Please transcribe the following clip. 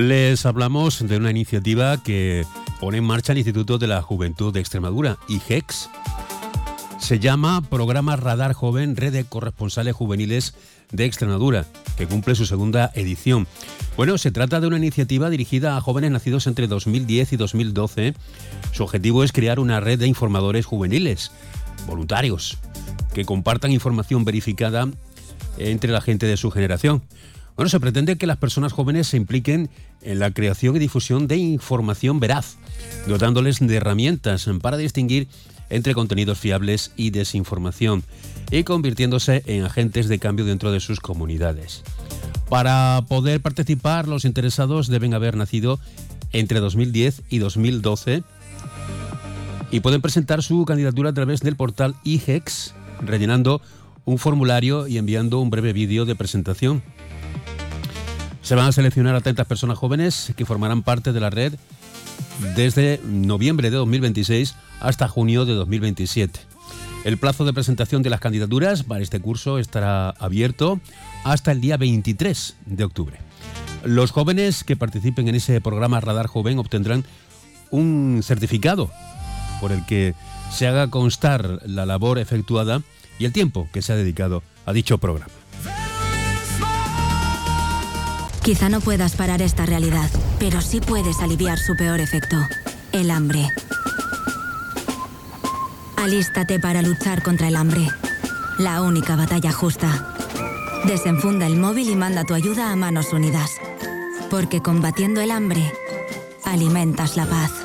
Les hablamos de una iniciativa que pone en marcha el Instituto de la Juventud de Extremadura, IGEX. Se llama Programa Radar Joven, Red de Corresponsales Juveniles de Extremadura, que cumple su segunda edición. Bueno, se trata de una iniciativa dirigida a jóvenes nacidos entre 2010 y 2012. Su objetivo es crear una red de informadores juveniles, voluntarios, que compartan información verificada entre la gente de su generación. Bueno, se pretende que las personas jóvenes se impliquen en la creación y difusión de información veraz, dotándoles de herramientas para distinguir entre contenidos fiables y desinformación, y convirtiéndose en agentes de cambio dentro de sus comunidades. Para poder participar, los interesados deben haber nacido entre 2010 y 2012 y pueden presentar su candidatura a través del portal IGEX, rellenando un formulario y enviando un breve vídeo de presentación. Se van a seleccionar a 30 personas jóvenes que formarán parte de la red desde noviembre de 2026 hasta junio de 2027. El plazo de presentación de las candidaturas para este curso estará abierto hasta el día 23 de octubre. Los jóvenes que participen en ese programa Radar Joven obtendrán un certificado por el que se haga constar la labor efectuada y el tiempo que se ha dedicado a dicho programa. Quizá no puedas parar esta realidad, pero sí puedes aliviar su peor efecto, el hambre. Alístate para luchar contra el hambre. La única batalla justa. Desenfunda el móvil y manda tu ayuda a Manos Unidas. Porque combatiendo el hambre, alimentas la paz.